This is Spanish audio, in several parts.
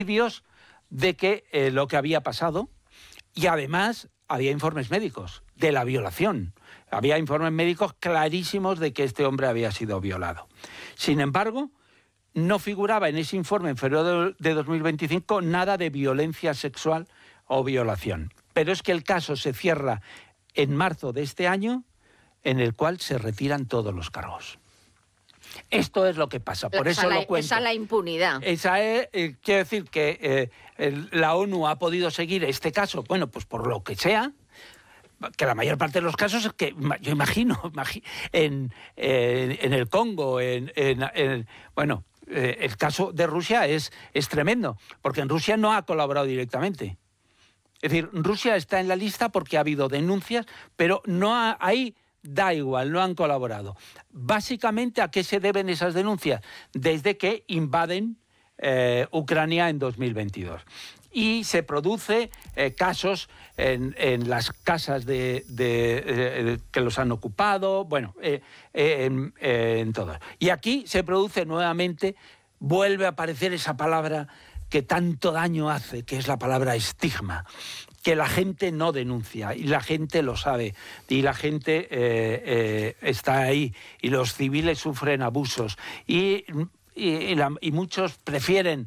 vídeos de que lo que había pasado, y además había informes médicos de la violación. Había informes médicos clarísimos de que este hombre había sido violado. Sin embargo, no figuraba en ese informe en febrero de 2025 nada de violencia sexual o violación. Pero es que el caso se cierra en marzo de este año, en el cual se retiran todos los cargos. Esto es lo que pasa, por eso lo cuento. Esa es la impunidad. Esa es, quiero decir que la ONU ha podido seguir este caso, bueno, pues por lo que sea, que la mayor parte de los casos es que, yo imagino en el Congo, bueno, el caso de Rusia es tremendo, porque en Rusia no ha colaborado directamente. Es decir, Rusia está en la lista porque ha habido denuncias, pero ahí da igual, no han colaborado. Básicamente, ¿a qué se deben esas denuncias? Desde que invaden Ucrania en 2022. Y se produce casos en las casas que los han ocupado, bueno, en todo. Y aquí se produce nuevamente, vuelve a aparecer esa palabra que tanto daño hace, que es la palabra estigma, que la gente no denuncia, y la gente lo sabe, y la gente está ahí, y los civiles sufren abusos, y muchos prefieren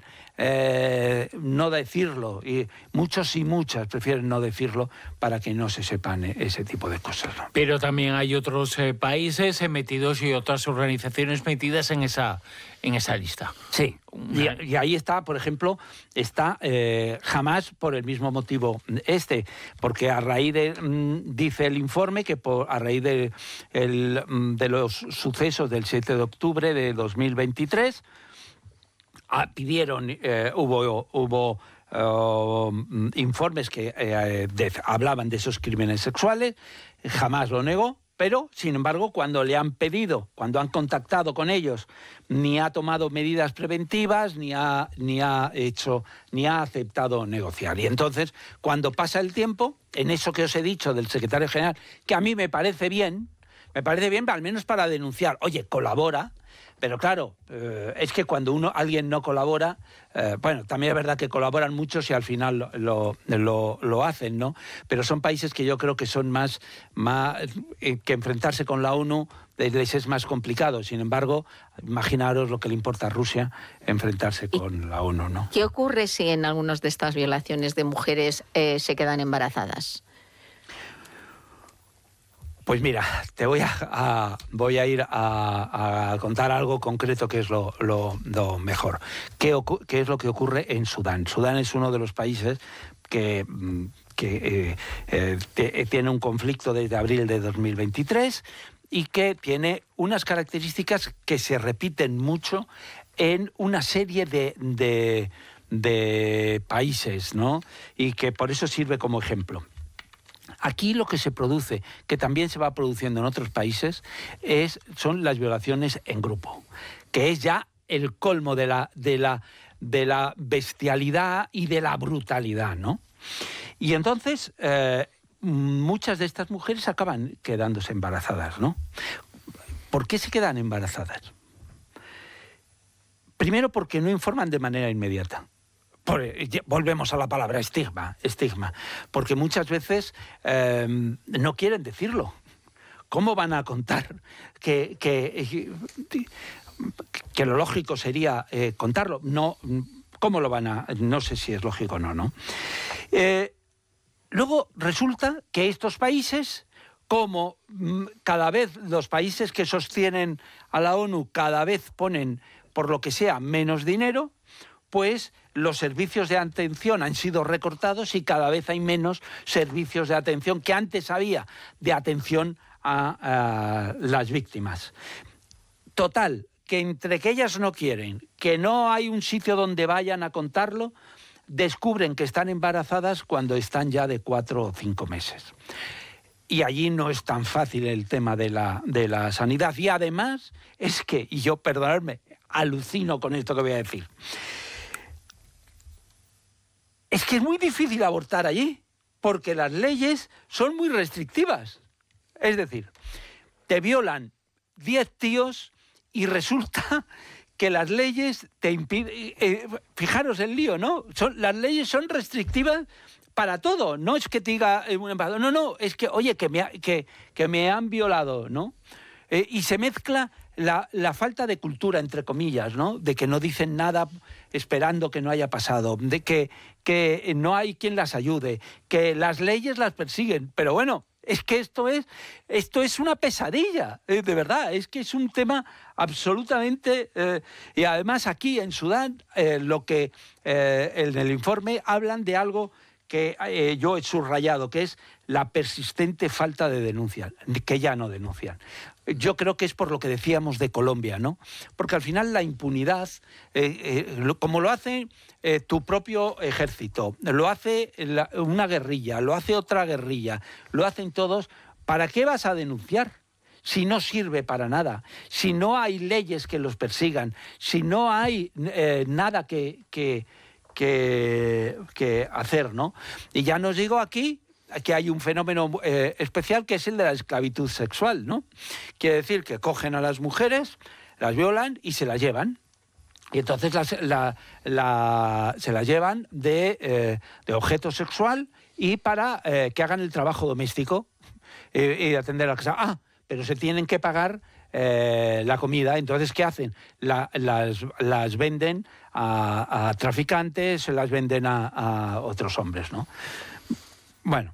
no decirlo, y muchos y muchas prefieren no decirlo para que no se sepan ese tipo de cosas, ¿no? Pero también hay otros países metidos y otras organizaciones metidas en esa lista. Sí, y ahí está, por ejemplo, está Hamás por el mismo motivo porque a raíz dice el informe que a raíz de los sucesos del 7 de octubre de 2023, pidieron, hubo informes que hablaban de esos crímenes sexuales, jamás lo negó, pero, sin embargo, cuando le han pedido, cuando han contactado con ellos, ni ha tomado medidas preventivas, ni ha aceptado negociar. Y entonces, cuando pasa el tiempo, en eso que os he dicho del secretario general, que a mí me parece bien, al menos para denunciar, oye, colabora. Pero claro, es que cuando alguien no colabora, bueno, también es verdad que colaboran muchos y al final lo hacen, ¿no? Pero son países que yo creo que son más que enfrentarse con la ONU les es más complicado. Sin embargo, imaginaros lo que le importa a Rusia enfrentarse con la ONU, ¿no? ¿Qué ocurre si en algunas de estas violaciones de mujeres se quedan embarazadas? Pues mira, te voy a ir a contar algo concreto que es lo mejor. ¿Qué es lo que ocurre en Sudán? Sudán es uno de los países que tiene un conflicto desde abril de 2023 y que tiene unas características que se repiten mucho en una serie de países, ¿no? Y que por eso sirve como ejemplo. Aquí lo que se produce, que también se va produciendo en otros países, son las violaciones en grupo, que es ya el colmo de la bestialidad y de la brutalidad, ¿no? Y entonces muchas de estas mujeres acaban quedándose embarazadas, ¿no? ¿Por qué se quedan embarazadas? Primero porque no informan de manera inmediata. Volvemos a la palabra estigma, porque muchas veces no quieren decirlo. ¿Cómo van a contar que lo lógico sería contarlo? No, ¿cómo lo van a...? No sé si es lógico o no, ¿no? Luego resulta que estos países, como cada vez los países que sostienen a la ONU cada vez ponen, por lo que sea, menos dinero, pues los servicios de atención han sido recortados y cada vez hay menos servicios de atención que antes había de atención a las víctimas. Total, que entre que ellas no quieren, que no hay un sitio donde vayan a contarlo, descubren que están embarazadas cuando están ya de 4 o 5 meses. Y allí no es tan fácil el tema de la sanidad. Y además es que, y yo, perdonadme, alucino con esto que voy a decir, es que es muy difícil abortar allí, porque las leyes son muy restrictivas. Es decir, te violan 10 tíos y resulta que las leyes te impiden... fijaros el lío, ¿no? Las leyes son restrictivas para todo. No es que te diga un embajador, no, es que, oye, que me han violado, ¿no? Y se mezcla la falta de cultura, entre comillas, ¿no? De que no dicen nada esperando que no haya pasado, de que no hay quien las ayude, que las leyes las persiguen. Pero bueno, es que esto es una pesadilla, de verdad. Es que es un tema absolutamente... y además aquí en Sudán, lo que en el informe hablan de algo que yo he subrayado, que es la persistente falta de denuncia, que ya no denuncian. Yo creo que es por lo que decíamos de Colombia, ¿no? Porque al final la impunidad, como lo hace tu propio ejército, lo hace una guerrilla, lo hace otra guerrilla, lo hacen todos, ¿para qué vas a denunciar? Si no sirve para nada, si no hay leyes que los persigan, si no hay nada que hacer, ¿no? Y ya nos digo aquí que hay un fenómeno especial que es el de la esclavitud sexual, ¿no? Quiere decir que cogen a las mujeres, las violan y se las llevan. Y entonces se las llevan de objeto sexual y para que hagan el trabajo doméstico y atender a la casa. Pero se tienen que pagar la comida. Entonces, ¿qué hacen? Las venden a traficantes, se las venden a otros hombres, ¿no? Bueno,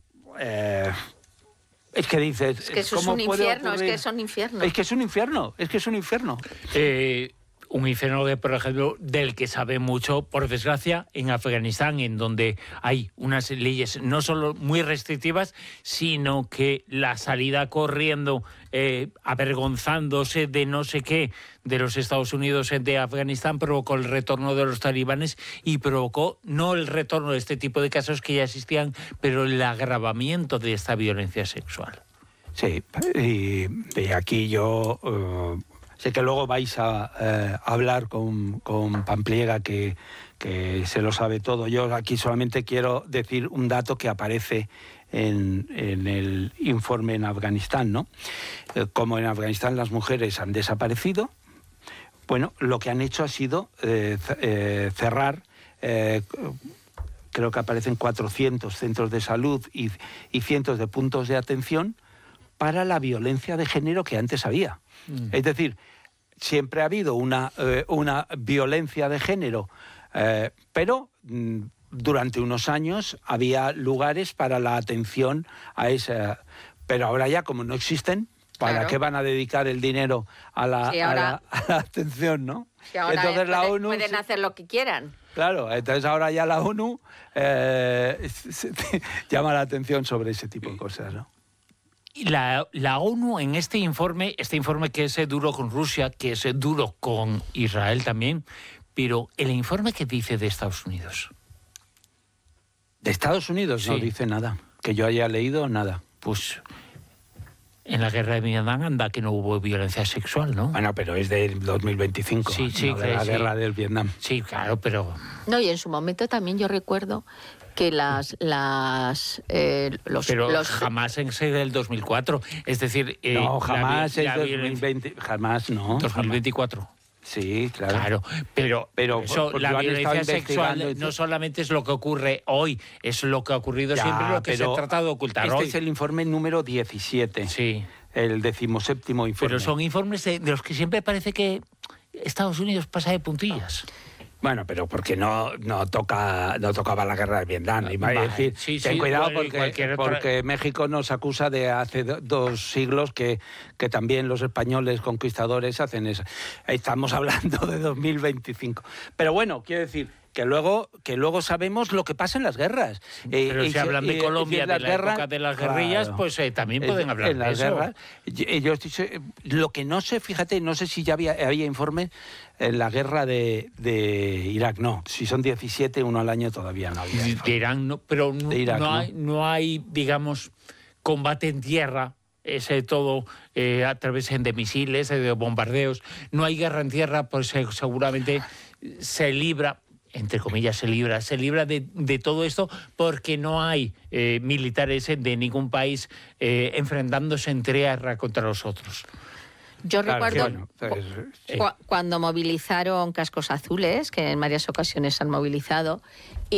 es que dices... Es que eso es un infierno, es que es un infierno. Es que es un infierno, es que es un infierno. Un infierno que, por ejemplo, del que sabe mucho, por desgracia, en Afganistán, en donde hay unas leyes no solo muy restrictivas, sino que la salida corriendo, avergonzándose de no sé qué, de los Estados Unidos de Afganistán, provocó el retorno de los talibanes y provocó no el retorno de este tipo de casos que ya existían, pero el agravamiento de esta violencia sexual. Sí, y aquí yo... sé que luego vais a hablar con Pampliega, que se lo sabe todo. Yo aquí solamente quiero decir un dato que aparece en el informe en Afganistán, ¿no? Como en Afganistán las mujeres han desaparecido, bueno, lo que han hecho ha sido cerrar, creo que aparecen 400 centros de salud y cientos de puntos de atención para la violencia de género que antes había. Es decir, siempre ha habido una violencia de género, pero durante unos años había lugares para la atención a esa... Pero ahora ya, como no existen, ¿para qué van a dedicar el dinero a la atención, no? Si ahora entonces la ONU pueden hacer lo que quieran. Claro, entonces ahora ya la ONU llama la atención sobre ese tipo de cosas, ¿no? La ONU en este informe que es duro con Rusia, que es duro con Israel también, pero el informe que dice de Estados Unidos. De Estados Unidos no dice nada, que yo haya leído nada. Pues en la guerra de Vietnam anda que no hubo violencia sexual, ¿no? Bueno, pero es del 2025, sí, no de la guerra del Vietnam. Sí, claro, pero... No, y en su momento también yo recuerdo que jamás en ese del 2004, es decir... no, jamás es 2020, jamás, no. 2024. Jamás. Sí, claro. Pero eso, la violencia sexual no solamente es lo que ocurre hoy, es lo que ha ocurrido siempre, lo que se ha tratado de ocultar hoy. Este es el informe número 17, sí. El 17º informe. Pero son informes de los que siempre parece que Estados Unidos pasa de puntillas. Bueno, pero porque no tocaba la guerra de Vietnam. Vale, decir, ten cuidado porque México nos acusa de hace 2 siglos que también los españoles conquistadores hacen eso. Estamos hablando de 2025. Pero bueno, quiero decir que luego sabemos lo que pasa en las guerras. Pero si hablan de Colombia, de la época de las guerrillas, claro, pues también pueden hablar en las de eso. Guerras. Lo que no sé, fíjate, no sé si ya había informes en la guerra de Irak. No, si son 17, uno al año todavía no había. De Irán no, pero no hay, digamos, combate en tierra. Ese todo a través de misiles, de bombardeos. No hay guerra en tierra, pues seguramente se libra, entre comillas, se libra de todo esto porque no hay militares de ningún país enfrentándose en tierra contra los otros. Yo Claro, recuerdo sí. cuando movilizaron cascos azules, que en varias ocasiones han movilizado,